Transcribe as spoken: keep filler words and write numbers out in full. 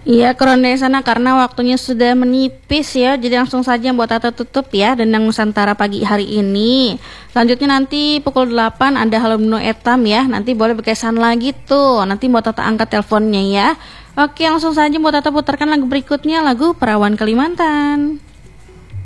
Iya, Keronde sana karena waktunya sudah menipis ya. Jadi langsung saja buat Tata tutup ya Dendang Nusantara pagi hari ini. Selanjutnya nanti pukul delapan ada Halo Beno Etam ya. Nanti boleh berkesan lagi tuh. Nanti buat Tata angkat teleponnya ya. Oke, langsung saja buat Tata putarkan lagu berikutnya, lagu Perawan Kalimantan.